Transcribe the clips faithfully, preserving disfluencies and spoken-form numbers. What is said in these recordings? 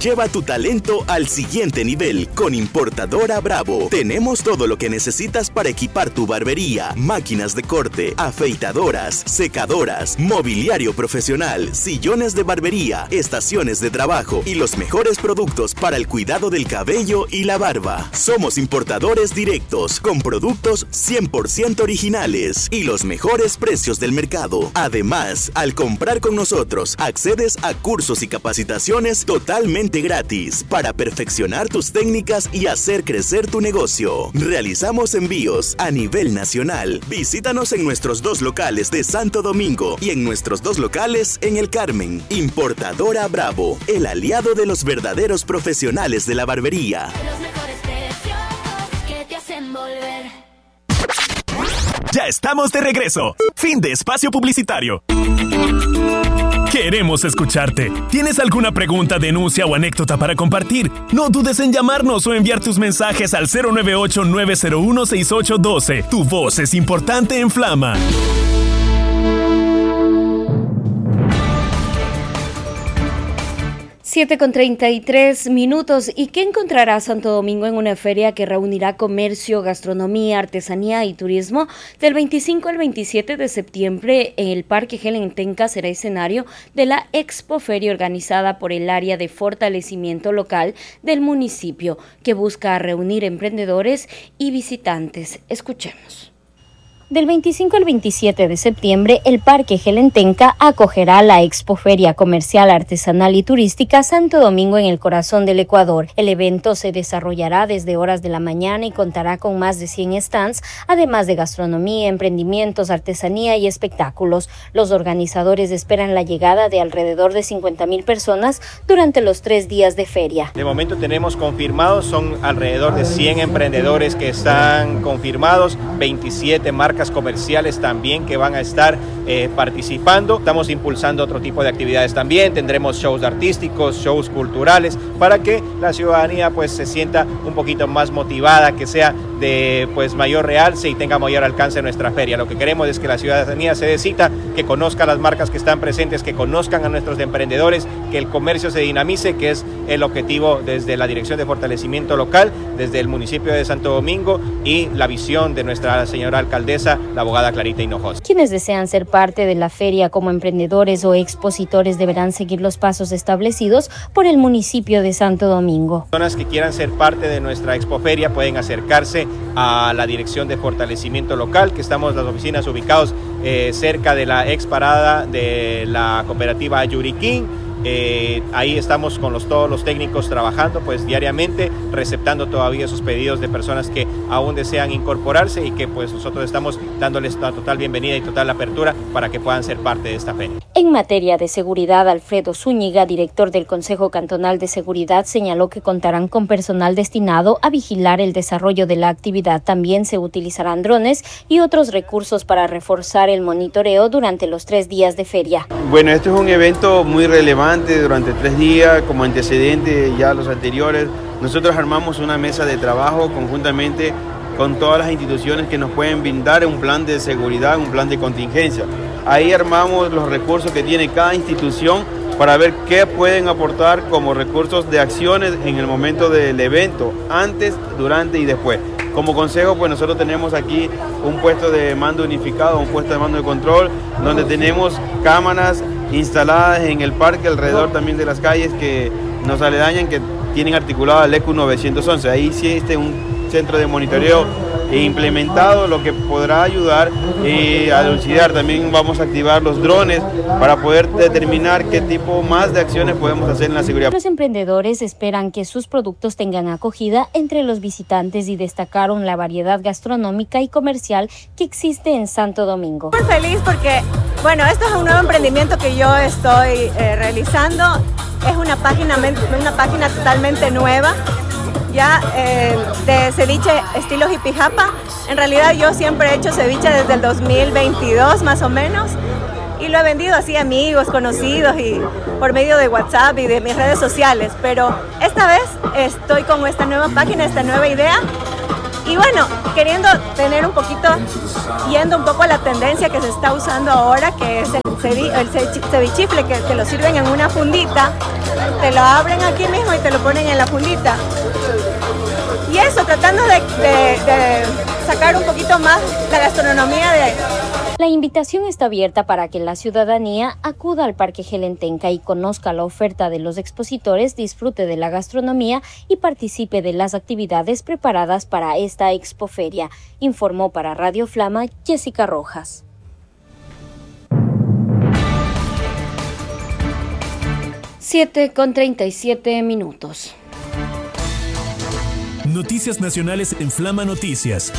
Lleva tu talento al siguiente nivel con Importadora Bravo. Tenemos todo lo que necesitas para equipar tu barbería, máquinas de corte, afeitadoras, secadoras, mobiliario profesional, sillones de barbería, estaciones de trabajo y los mejores productos para el cuidado del cabello y la barba. Somos importadores directos con productos cien por ciento originales y los mejores precios del mercado. Además, al comprar con nosotros, accedes a cursos y capacitaciones totalmente gratis para perfeccionar tus técnicas y hacer crecer tu negocio. Realizamos envíos a nivel nacional. Visítanos en nuestros dos locales de Santo Domingo y en nuestros dos locales en El Carmen. Importadora Bravo, el aliado de los verdaderos profesionales de la barbería. Los mejores precios que te hacen volver. Ya estamos de regreso. Fin de espacio publicitario. Queremos escucharte. ¿Tienes alguna pregunta, denuncia o anécdota para compartir? No dudes en llamarnos o enviar tus mensajes al cero nueve ocho, nueve cero uno, seis ocho uno dos. Tu voz es importante en Flama. siete con treinta y tres minutos. ¿Y qué encontrará Santo Domingo en una feria que reunirá comercio, gastronomía, artesanía y turismo? Del veinticinco al veintisiete de septiembre, en el Parque Helen Tenca será escenario de la Expo Feria organizada por el área de fortalecimiento local del municipio, que busca reunir emprendedores y visitantes. Escuchemos. Del veinticinco al veintisiete de septiembre, el Parque Helen Tenca acogerá la Expo Feria Comercial, Artesanal y Turística Santo Domingo en el corazón del Ecuador. El evento se desarrollará desde horas de la mañana y contará con más de cien stands, además de gastronomía, emprendimientos, artesanía y espectáculos. Los organizadores esperan la llegada de alrededor de cincuenta mil personas durante los tres días de feria. De momento tenemos confirmados, son alrededor de cien emprendedores que están confirmados, veintisiete marcas comerciales también que van a estar eh, participando. Estamos impulsando otro tipo de actividades también. Tendremos shows artísticos, shows culturales, para que la ciudadanía pues se sienta un poquito más motivada, que sea de pues mayor realce y tenga mayor alcance en nuestra feria. Lo que queremos es que la ciudadanía se dé cita, que conozca las marcas que están presentes, que conozcan a nuestros emprendedores, que el comercio se dinamice, que es el objetivo desde la Dirección de Fortalecimiento Local, desde el municipio de Santo Domingo, y la visión de nuestra señora alcaldesa, la abogada Clarita Hinojosa. Quienes desean ser parte de la feria como emprendedores o expositores deberán seguir los pasos establecidos por el municipio de Santo Domingo. Personas que quieran ser parte de nuestra expoferia pueden acercarse a la Dirección de Fortalecimiento Local, que estamos las oficinas ubicados eh, cerca de la ex parada de la cooperativa Yuriquín. Eh, ahí estamos con los, todos los técnicos trabajando pues diariamente, receptando todavía esos pedidos de personas que aún desean incorporarse, y que pues nosotros estamos dándoles la total bienvenida y total apertura para que puedan ser parte de esta feria. En materia de seguridad, Alfredo Zúñiga, director del Consejo Cantonal de Seguridad, señaló que contarán con personal destinado a vigilar el desarrollo de la actividad. También se utilizarán drones y otros recursos para reforzar el monitoreo durante los tres días de feria. Bueno, esto es un evento muy relevante durante tres días, como antecedente ya a los anteriores. Nosotros armamos una mesa de trabajo conjuntamente con todas las instituciones que nos pueden brindar un plan de seguridad, un plan de contingencia. Ahí armamos los recursos que tiene cada institución para ver qué pueden aportar como recursos de acciones en el momento del evento, antes, durante y después. Como consejo, pues nosotros tenemos aquí un puesto de mando unificado, un puesto de mando de control, donde tenemos cámaras instaladas en el parque, alrededor también de las calles que nos aledañan, que tienen articulado el E Q novecientos once. Ahí existe un centro de monitoreo implementado, lo que podrá ayudar eh, a elucidar. También vamos a activar los drones para poder determinar qué tipo más de acciones podemos hacer en la seguridad. Los emprendedores esperan que sus productos tengan acogida entre los visitantes y destacaron la variedad gastronómica y comercial que existe en Santo Domingo. Muy feliz porque, bueno, esto es un nuevo emprendimiento que yo estoy eh, realizando. Es una página, una página totalmente nueva, ya eh, de ceviche estilo hippie japa. En realidad yo siempre he hecho ceviche desde el dos mil veintidós más o menos, y lo he vendido así a amigos, conocidos, y por medio de WhatsApp y de mis redes sociales. Pero esta vez estoy con esta nueva página, esta nueva idea, Y bueno, queriendo tener un poquito, yendo un poco a la tendencia que se está usando ahora, que es el, cevi, el cevichifle, que te lo sirven en una fundita, te lo abren aquí mismo y te lo ponen en la fundita. Y eso, tratando de, de, de sacar un poquito más la gastronomía de... La invitación está abierta para que la ciudadanía acuda al Parque Gelentenca y conozca la oferta de los expositores, disfrute de la gastronomía y participe de las actividades preparadas para esta expoferia, informó para Radio Flama Jessica Rojas. siete con treinta y siete minutos. Noticias nacionales en Flama Noticias.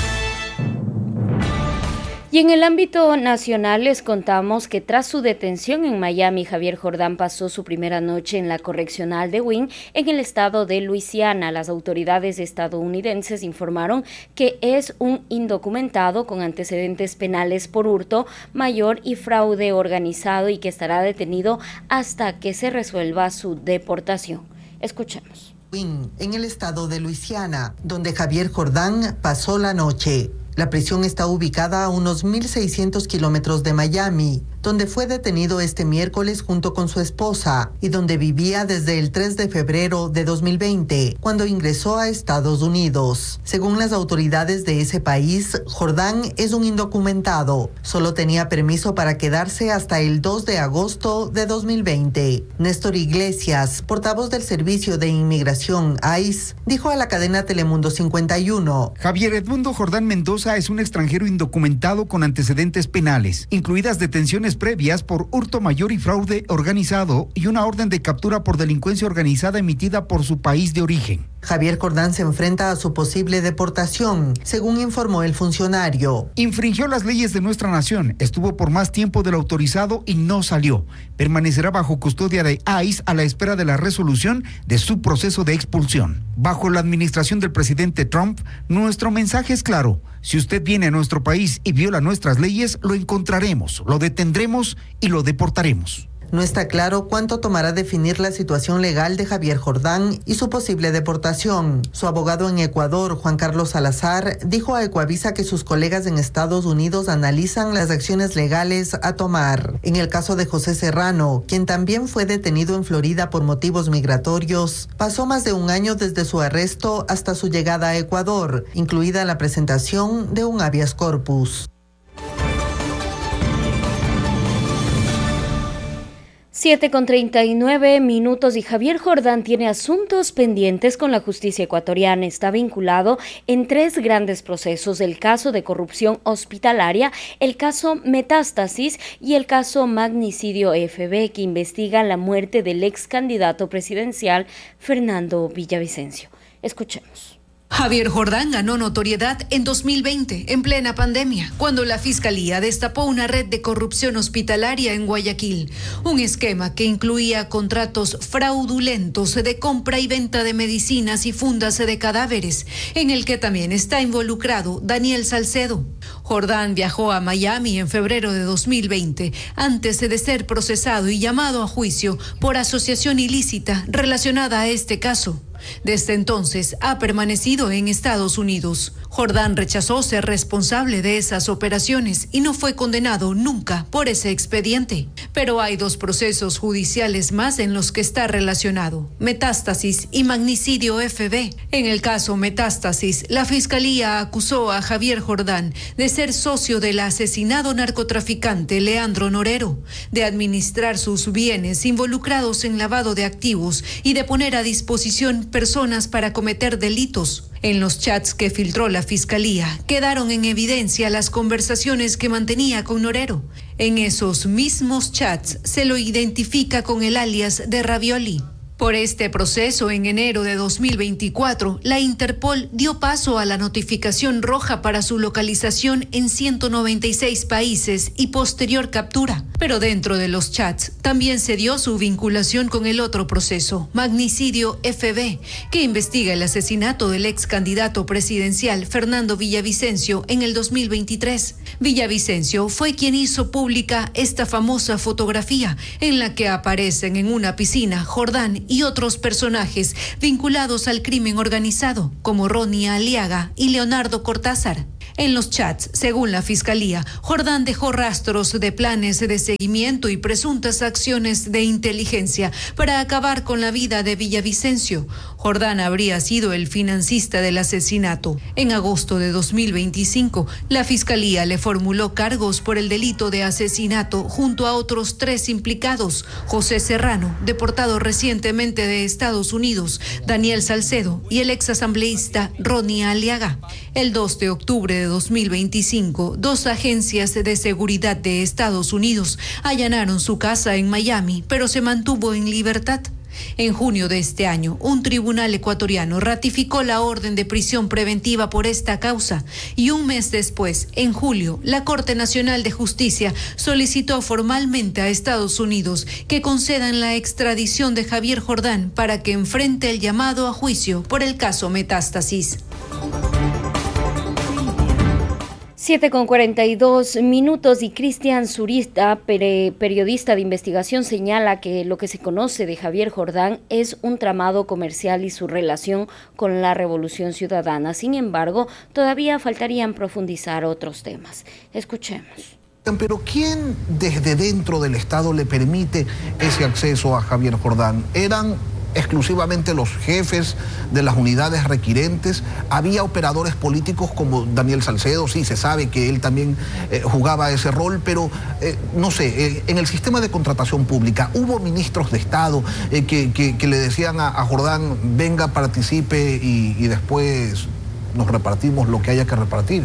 Y en el ámbito nacional les contamos que tras su detención en Miami, Javier Jordán pasó su primera noche en la correccional de Wynne, en el estado de Luisiana. Las autoridades estadounidenses informaron que es un indocumentado con antecedentes penales por hurto mayor y fraude organizado y que estará detenido hasta que se resuelva su deportación. Escuchemos. Wynne, en el estado de Luisiana, donde Javier Jordán pasó la noche. La prisión está ubicada a unos mil seiscientos kilómetros de Miami, donde fue detenido este miércoles junto con su esposa y donde vivía desde el tres de febrero de dos mil veinte, cuando ingresó a Estados Unidos. Según las autoridades de ese país, Jordán es un indocumentado. Solo tenía permiso para quedarse hasta el dos de agosto de dos mil veinte. Néstor Iglesias, portavoz del Servicio de Inmigración I C E, dijo a la cadena Telemundo cincuenta y uno: Javier Edmundo Jordán Mendoza es un extranjero indocumentado con antecedentes penales, incluidas detenciones previas por hurto mayor y fraude organizado y una orden de captura por delincuencia organizada emitida por su país de origen. Javier Jordán se enfrenta a su posible deportación, según informó el funcionario. Infringió las leyes de nuestra nación, estuvo por más tiempo del autorizado y no salió. Permanecerá bajo custodia de I C E a la espera de la resolución de su proceso de expulsión. Bajo la administración del presidente Trump, nuestro mensaje es claro. Si usted viene a nuestro país y viola nuestras leyes, lo encontraremos, lo detendremos y lo deportaremos. No está claro cuánto tomará definir la situación legal de Javier Jordán y su posible deportación. Su abogado en Ecuador, Juan Carlos Salazar, dijo a Ecuavisa que sus colegas en Estados Unidos analizan las acciones legales a tomar. En el caso de José Serrano, quien también fue detenido en Florida por motivos migratorios, pasó más de un año desde su arresto hasta su llegada a Ecuador, incluida la presentación de un habeas corpus. siete con treinta y nueve minutos y Javier Jordán tiene asuntos pendientes con la justicia ecuatoriana. Está vinculado en tres grandes procesos: el caso de corrupción hospitalaria, el caso Metástasis y el caso Magnicidio F B, que investiga la muerte del ex candidato presidencial Fernando Villavicencio. Escuchemos. Javier Jordán ganó notoriedad en dos mil veinte, en plena pandemia, cuando la Fiscalía destapó una red de corrupción hospitalaria en Guayaquil, un esquema que incluía contratos fraudulentos de compra y venta de medicinas y fundas de cadáveres, en el que también está involucrado Daniel Salcedo. Jordán viajó a Miami en febrero de dos mil veinte, antes de ser procesado y llamado a juicio por asociación ilícita relacionada a este caso. Desde entonces ha permanecido en Estados Unidos. Jordán rechazó ser responsable de esas operaciones y no fue condenado nunca por ese expediente. Pero hay dos procesos judiciales más en los que está relacionado: Metástasis y Magnicidio F B. En el caso Metástasis, la Fiscalía acusó a Javier Jordán de ser socio del asesinado narcotraficante Leandro Norero, de administrar sus bienes involucrados en lavado de activos y de poner a disposición personas para cometer delitos. En los chats que filtró la Fiscalía quedaron en evidencia las conversaciones que mantenía con Norero. En esos mismos chats se lo identifica con el alias de Ravioli. Por este proceso, en enero de dos mil veinticuatro, la Interpol dio paso a la notificación roja para su localización en ciento noventa y seis países y posterior captura. Pero dentro de los chats también se dio su vinculación con el otro proceso, Magnicidio F B, que investiga el asesinato del ex candidato presidencial Fernando Villavicencio en el dos mil veintitrés. Villavicencio fue quien hizo pública esta famosa fotografía en la que aparecen en una piscina Jordán y otros personajes vinculados al crimen organizado, como Ronnie Aliaga y Leonardo Cortázar. En los chats, según la Fiscalía, Jordán dejó rastros de planes de seguimiento y presuntas acciones de inteligencia para acabar con la vida de Villavicencio. Jordán habría sido el financista del asesinato. En agosto de dos mil veinticinco, la Fiscalía le formuló cargos por el delito de asesinato junto a otros tres implicados: José Serrano, deportado recientemente de Estados Unidos, Daniel Salcedo y el exasambleísta Ronnie Aliaga. El dos de octubre de dos mil veinticinco, dos agencias de seguridad de Estados Unidos allanaron su casa en Miami, pero se mantuvo en libertad. En junio de este año, un tribunal ecuatoriano ratificó la orden de prisión preventiva por esta causa y un mes después, en julio, la Corte Nacional de Justicia solicitó formalmente a Estados Unidos que concedan la extradición de Javier Jordán para que enfrente el llamado a juicio por el caso Metástasis. siete con cuarenta y dos minutos y Cristian Zurita, periodista de investigación, señala que lo que se conoce de Javier Jordán es un tramado comercial y su relación con la Revolución Ciudadana. Sin embargo, todavía faltarían profundizar otros temas. Escuchemos. Pero ¿quién desde dentro del Estado le permite ese acceso a Javier Jordán? ¿Eran exclusivamente los jefes de las unidades requirentes? ¿Había operadores políticos como Daniel Salcedo? Sí, se sabe que él también eh, jugaba ese rol, pero eh, no sé, eh, en el sistema de contratación pública, ¿hubo ministros de Estado eh, que, que, que le decían a, a Jordán, venga, participe y, y después nos repartimos lo que haya que repartir?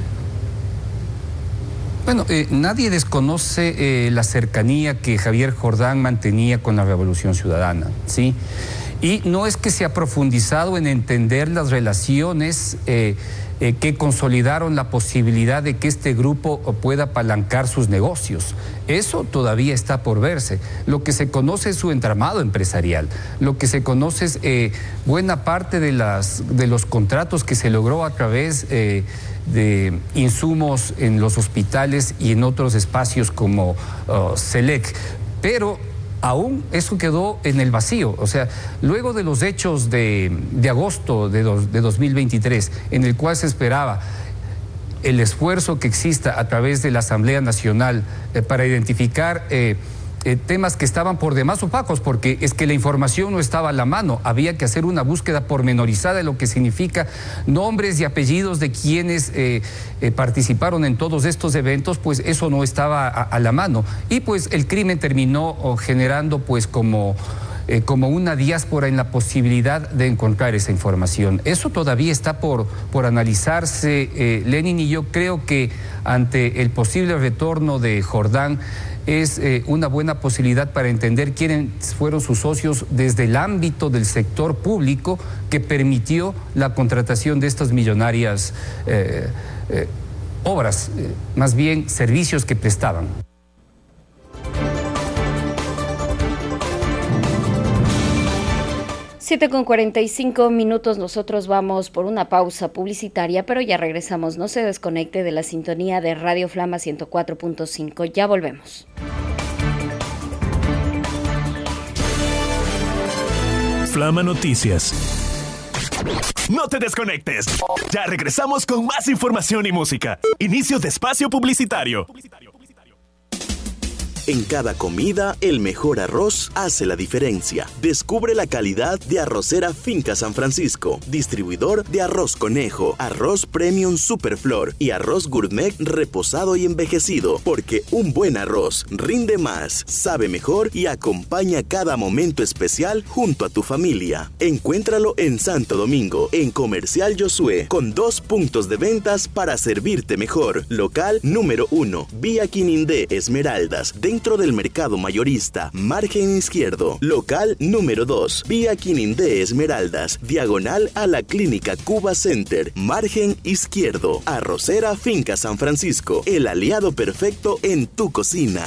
Bueno, eh, nadie desconoce eh, la cercanía que Javier Jordán mantenía con la Revolución Ciudadana, ¿sí? Y no es que se ha profundizado en entender las relaciones eh, eh, que consolidaron la posibilidad de que este grupo pueda apalancar sus negocios. Eso todavía está por verse. Lo que se conoce es su entramado empresarial. Lo que se conoce es eh, buena parte de, las, de los contratos que se logró a través eh, de insumos en los hospitales y en otros espacios como uh, Selec. Pero aún eso quedó en el vacío. O sea, luego de los hechos de, de agosto de, dos, de dos mil veintitrés, en el cual se esperaba el esfuerzo que exista a través de la Asamblea Nacional eh, para identificar eh, eh, temas que estaban por demás opacos, porque es que la información no estaba a la mano, había que hacer una búsqueda pormenorizada de lo que significa nombres y apellidos de quienes eh, eh, participaron en todos estos eventos, pues eso no estaba a, a la mano. Y pues el crimen terminó oh, generando pues como... Eh, como una diáspora en la posibilidad de encontrar esa información. Eso todavía está por, por analizarse, eh, Lenin, y yo creo que ante el posible retorno de Jordán es eh, una buena posibilidad para entender quiénes fueron sus socios desde el ámbito del sector público que permitió la contratación de estas millonarias eh, eh, obras, eh, más bien servicios que prestaban. siete con cuarenta y cinco minutos, nosotros vamos por una pausa publicitaria, pero ya regresamos. No se desconecte de la sintonía de Radio Flama ciento cuatro punto cinco. Ya volvemos. Flama Noticias. No te desconectes. Ya regresamos con más información y música. Inicio de espacio publicitario. En cada comida, el mejor arroz hace la diferencia. Descubre la calidad de Arrocera Finca San Francisco, distribuidor de arroz conejo, arroz premium Superflor y arroz gourmet reposado y envejecido, porque un buen arroz rinde más, sabe mejor y acompaña cada momento especial junto a tu familia. Encuéntralo en Santo Domingo, en Comercial Josué, con dos puntos de ventas para servirte mejor. Local número uno, Vía Quinindé Esmeraldas, de dentro del mercado mayorista, margen izquierdo. Local número dos, Vía Quinindé Esmeraldas, diagonal a la Clínica Cuba Center, margen izquierdo. Arrocera Finca San Francisco, el aliado perfecto en tu cocina.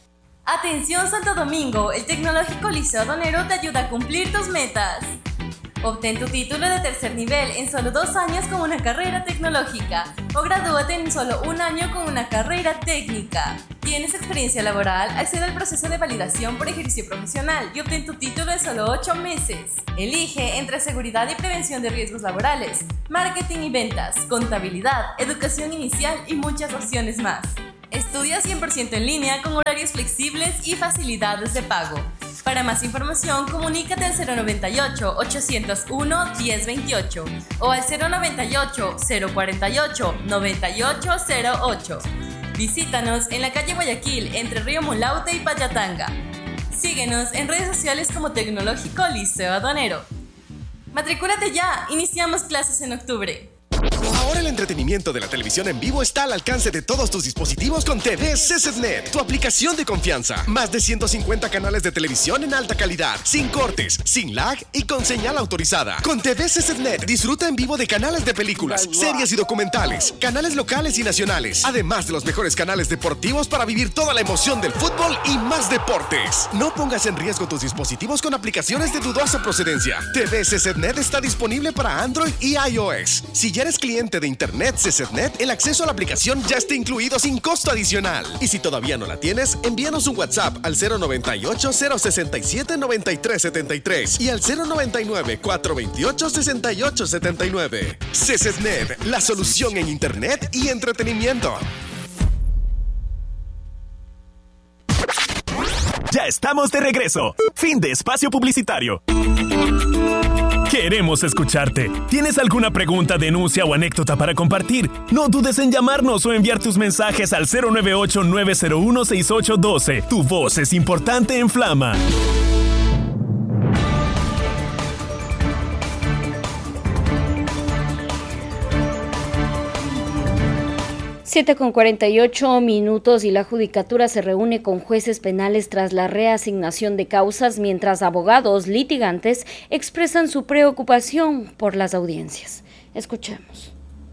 Atención Santo Domingo, el Tecnológico Liceo Donero te ayuda a cumplir tus metas. Obtén tu título de tercer nivel en solo dos años con una carrera tecnológica o gradúate en solo un año con una carrera técnica. ¿Tienes experiencia laboral? Accede al proceso de validación por ejercicio profesional y obtén tu título en solo ocho meses. Elige entre seguridad y prevención de riesgos laborales, marketing y ventas, contabilidad, educación inicial y muchas opciones más. Estudia cien por ciento en línea con horarios flexibles y facilidades de pago. Para más información, comunícate al cero noventa y ocho, ochocientos uno, diez veintiocho o al cero noventa y ocho, cero cuarenta y ocho, noventa y ocho cero ocho. Visítanos en la calle Guayaquil, entre Río Mulaute y Payatanga. Síguenos en redes sociales como Tecnológico Liceo Aduanero. ¡Matricúlate ya! Iniciamos clases en octubre. Ahora el entretenimiento de la televisión en vivo está al alcance de todos tus dispositivos con T V C C T Net, tu aplicación de confianza. Más de ciento cincuenta canales de televisión en alta calidad, sin cortes, sin lag y con señal autorizada. Con T V C C T Net disfruta en vivo de canales de películas, series y documentales, canales locales y nacionales, además de los mejores canales deportivos para vivir toda la emoción del fútbol y más deportes. No pongas en riesgo tus dispositivos con aplicaciones de dudosa procedencia. T V C C T Net está disponible para Android y iOS. Si ya eres cliente de Internet C C T Net, el acceso a la aplicación ya está incluido sin costo adicional. Y si todavía no la tienes, envíanos un WhatsApp al cero noventa y ocho, cero sesenta y siete, noventa y tres setenta y tres y al cero noventa y nueve, cuatrocientos veintiocho, sesenta y ocho setenta y nueve. C C T Net, la solución en Internet y entretenimiento. Ya estamos de regreso. Fin de espacio publicitario. Queremos escucharte. ¿Tienes alguna pregunta, denuncia o anécdota para compartir? No dudes en llamarnos o enviar tus mensajes al cero nueve ocho, nueve cero uno, seis ocho uno dos. Tu voz es importante en Flama. siete con cuarenta y ocho minutos y la Judicatura se reúne con jueces penales tras la reasignación de causas, mientras abogados litigantes expresan su preocupación por las audiencias. Escuchemos.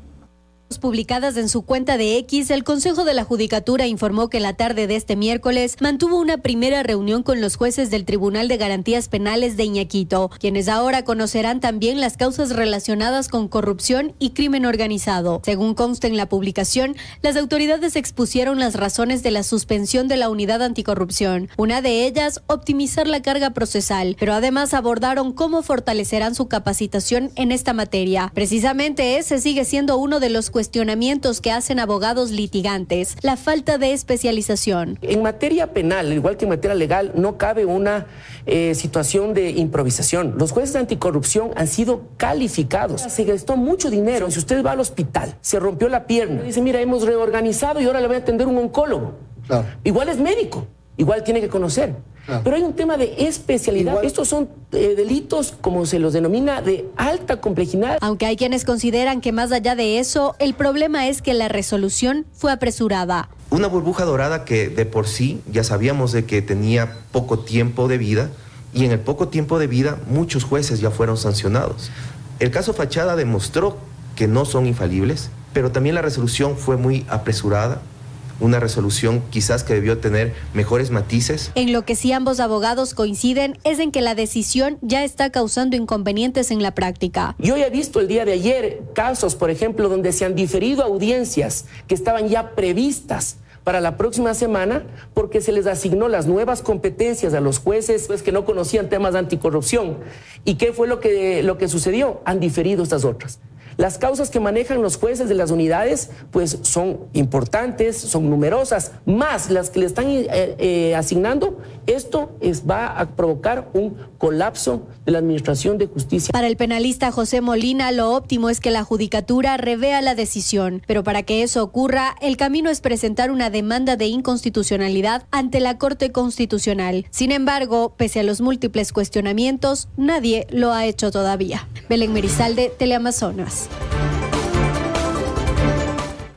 Publicadas en su cuenta de X, el Consejo de la Judicatura informó que la tarde de este miércoles mantuvo una primera reunión con los jueces del Tribunal de Garantías Penales de Iñaquito, quienes ahora conocerán también las causas relacionadas con corrupción y crimen organizado. Según consta en la publicación, las autoridades expusieron las razones de la suspensión de la unidad anticorrupción. Una de ellas, optimizar la carga procesal, pero además abordaron cómo fortalecerán su capacitación en esta materia. Precisamente ese sigue siendo uno de los cuestionamientos cuestionamientos que hacen abogados litigantes, la falta de especialización. En materia penal, igual que en materia legal, no cabe una eh, situación de improvisación. Los jueces de anticorrupción han sido calificados. Se gastó mucho dinero. Si usted va al hospital, se rompió la pierna, dice, mira, hemos reorganizado y ahora le voy a atender un oncólogo. Claro. Igual es médico, igual tiene que conocer. Claro. Pero hay un tema de especialidad. Igual. Estos son eh, delitos, como se los denomina, de alta complejidad. Aunque hay quienes consideran que más allá de eso, el problema es que la resolución fue apresurada. Una burbuja dorada que de por sí ya sabíamos de que tenía poco tiempo de vida, y en el poco tiempo de vida muchos jueces ya fueron sancionados. El caso Fachada demostró que no son infalibles, pero también la resolución fue muy apresurada. Una resolución quizás que debió tener mejores matices. En lo que sí ambos abogados coinciden es en que la decisión ya está causando inconvenientes en la práctica. Yo ya he visto el día de ayer casos, por ejemplo, donde se han diferido audiencias que estaban ya previstas para la próxima semana porque se les asignó las nuevas competencias a los jueces pues, que no conocían temas de anticorrupción. ¿Y qué fue lo que, lo que sucedió? Han diferido estas otras. Las causas que manejan los jueces de las unidades pues son importantes, son numerosas, más las que le están eh, eh, asignando. Esto es, va a provocar un colapso de la administración de justicia. Para el penalista José Molina, lo óptimo es que la Judicatura revea la decisión, pero para que eso ocurra, el camino es presentar una demanda de inconstitucionalidad ante la Corte Constitucional. Sin embargo, pese a los múltiples cuestionamientos, nadie lo ha hecho todavía. Belén Merizalde, Teleamazonas.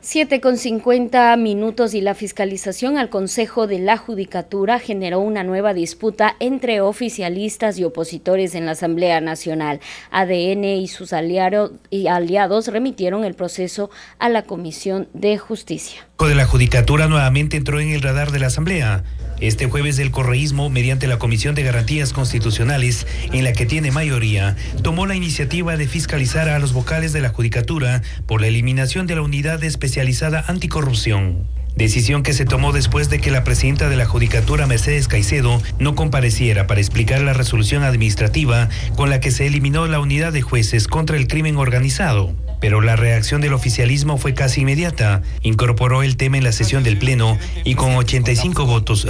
siete con cincuenta minutos y la fiscalización al Consejo de la Judicatura generó una nueva disputa entre oficialistas y opositores en la Asamblea Nacional. A D N y sus aliado, y aliados remitieron el proceso a la Comisión de Justicia. De la Judicatura nuevamente entró en el radar de la Asamblea. Este jueves el correísmo, mediante la Comisión de Garantías Constitucionales, en la que tiene mayoría, tomó la iniciativa de fiscalizar a los vocales de la Judicatura por la eliminación de la Unidad Especializada Anticorrupción. Decisión que se tomó después de que la presidenta de la Judicatura, Mercedes Caicedo, no compareciera para explicar la resolución administrativa con la que se eliminó la unidad de jueces contra el crimen organizado. Pero la reacción del oficialismo fue casi inmediata. Incorporó el tema en la sesión del Pleno y con ochenta y cinco votos